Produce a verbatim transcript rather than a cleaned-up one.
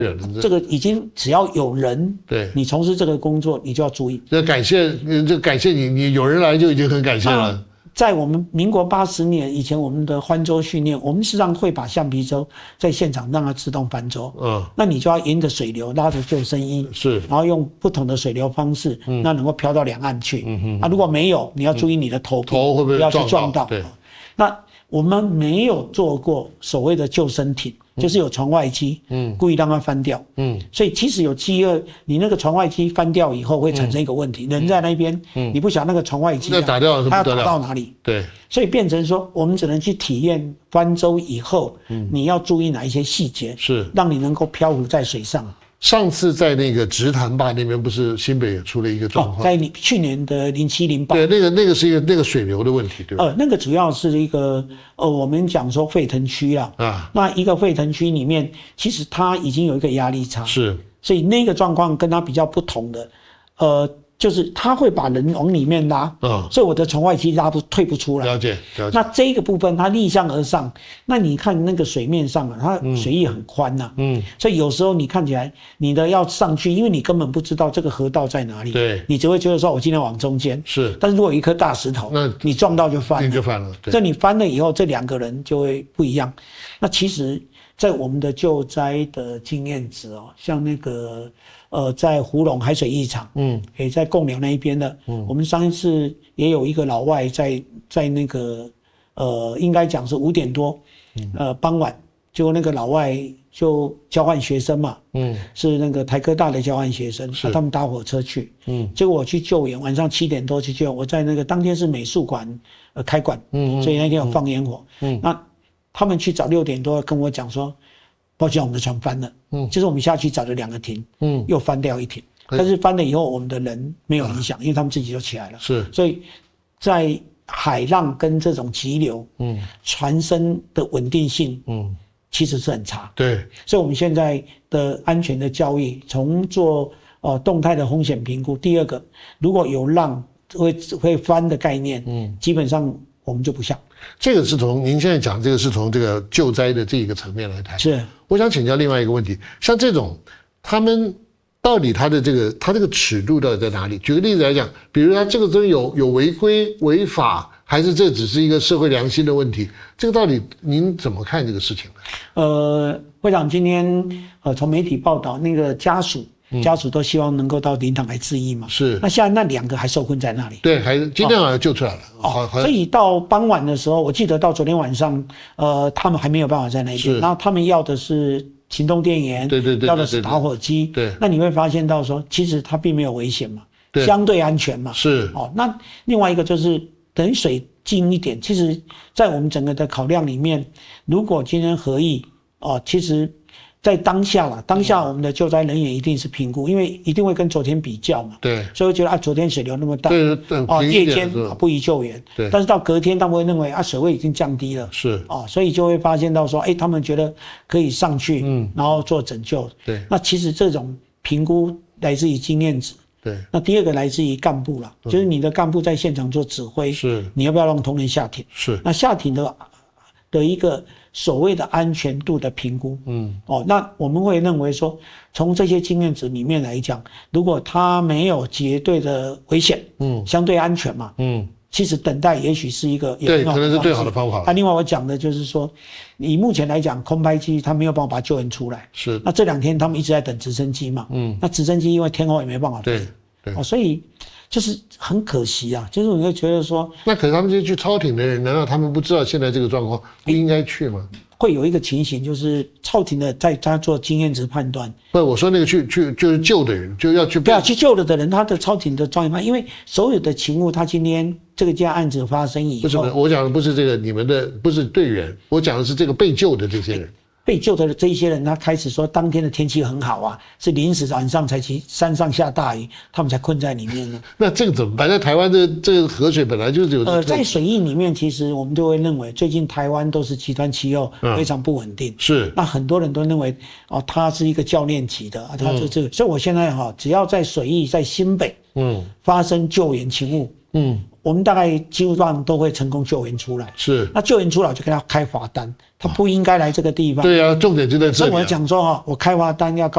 这个已经只要有人， 对你从事这个工作，你就要注意。 这感谢，这感谢你，你有人来就已经很感谢了。 在我们民国八十年以前，我们的翻舟训练，我们实际上会把橡皮舟在现场让它自动翻舟。嗯，那你就要沿着水流拉着救生衣， 是， 然后用不同的水流方式，嗯、那能够漂到两岸去。嗯哼，啊，如果没有，你要注意你的头部， 头会不会不要去撞到。 对， 那我们没有做过所谓的救生艇。就是有船外机，嗯，故意让它翻掉，嗯，所以其实有饥饿，你那个船外机翻掉以后会产生一个问题，嗯、人在那边，嗯，你不晓得那个船外机那打掉它要打到哪里， 对， 所以变成说我们只能去体验翻舟以后，嗯，你要注意哪一些细节， 是让你能够漂浮在水上。 上次在那个直潭坝那边，不是新北也出了一个状况？ 哦，在去年的零七零八， 对，那个那个是一个那个水流的问题，对吧？ 呃，那个主要是一个呃，我们讲说沸腾区啦，啊，那一个沸腾区里面，其实它已经有一个压力差， 是， 所以那个状况跟它比较不同的，呃。就是它会把人往里面拉，嗯，所以我的船外机拉不退不出来。 了解，了解。 那这个部分它逆向而上，那你看那个水面上啊，它水域很宽呐、啊，嗯，所以有时候你看起来你的要上去，因为你根本不知道这个河道在哪里， 对， 你只会觉得说我今天往中间， 是。 但是如果有一颗大石头，那你撞到就翻了， 你就翻了。对， 这你翻了以后，这两个人就会不一样。那其实，在我们的救灾的经验值哦，像那个。呃，在湖龙海水浴场，嗯，也在贡寮那一边的，嗯，我们上一次也有一个老外在在那个，呃，应该讲是五点多，嗯、呃，傍晚，结果那个老外就交换学生嘛，嗯，是那个台科大的交换学生，啊、他们搭火车去，嗯，结果我去救援，晚上七点多去救援，我在那个当天是美术馆呃开馆，嗯，所以那天有放烟火，嗯，那他们去早六点多跟我讲说。抱歉，我们的船翻了。嗯，就是我们下去找了两个艇，嗯，又翻掉一艇。但是翻了以后，我们的人没有影响，因为他们自己就起来了。 是， 所以在海浪跟这种急流，嗯，船身的稳定性，嗯，其实是很差。 对， 所以我们现在的安全的教育，从做呃动态的风险评估，第二个，如果有浪会会翻的概念，嗯，基本上我们就不下。 这个是从您现在讲这个是从这个救灾的这一个层面来谈。 是， 我想请教另外一个问题，像这种他们到底他的这个他这个尺度到底在哪里？举个例子来讲，比如他这个真有有违规违法，还是这只是一个社会良心的问题？这个到底您怎么看这个事情呢？呃， 会长今天呃从媒体报道那个家属。家属都希望能够到灵堂来致意嘛？ 是。 那现在那两个还受困在那里？ 对，还今天好像救出来了。 哦，所以到傍晚的时候，我记得到昨天晚上，呃，他们还没有办法在那边。然后他们要的是行动电源， 对对对， 要的是打火机。 对。 那你会发现到说，其实它并没有危险嘛，相对安全嘛。 是。 哦，那另外一个就是等于水近一点。其实，在我们整个的考量里面，如果今天合意哦，其实。在当下啦，当下我们的救灾人员一定是评估，因为一定会跟昨天比较嘛。 对。 所以我觉得啊，昨天水流那么大， 对对哦，夜间不宜救援。 对。 但是到隔天，他们会认为啊，水位已经降低了。 是。 哦，所以就会发现到说，哎，他们觉得可以上去，嗯，然后做拯救。 对。 那其实这种评估来自于经验值。 对。 那第二个来自于干部啦，就是你的干部在现场做指挥， 是。 你要不要让同仁下艇？ 是。 那下艇的的一个。所谓的安全度的评估，嗯，哦，那我们会认为说，从这些经验值里面来讲，如果它没有绝对的危险，嗯，相对安全嘛，嗯，其实等待也许是一个对，可能是最好的方法。 那、啊、另外我讲的就是说，以目前来讲，空拍机它没有办法把救援出来， 是。 那这两天他们一直在等直升机嘛，嗯，那直升机因为天候也没办法飞， 对对， 哦，所以。就是很可惜啊，就是你会觉得说， 那可是他们这些去超艇的人，难道他们不知道现在这个状况不应该去吗？ 会有一个情形，就是超艇的在他做经验值判断。 不，我说那个去去就是救的人，就要去对啊，去救了的人，他的超艇的专业判，因为所有的勤务，他今天这个件案子发生以后， 不是不是，我讲的不是这个你们的，不是队员，我讲的是这个被救的这些人。 被救的这一些人，他开始说当天的天气很好啊，是临时晚上才去山上下大雨，他们才困在里面呢。 那这个怎么办？在台湾的这个河水本来就是有呃，在水域里面，其实我们就会认为，最近台湾都是极端气候，非常不稳定。 嗯、是。 那很多人都认为，哦，他是一个教练级的，他就这个。嗯、所以我现在哈，只要在水域在新北，嗯，发生救援勤务，嗯。我们大概基本上都会成功救援出来。 是。那救援出来我就给他开罚单，他不应该来这个地方。 对啊，重点就在这里、啊。 所以我讲说哈，我开罚单要告。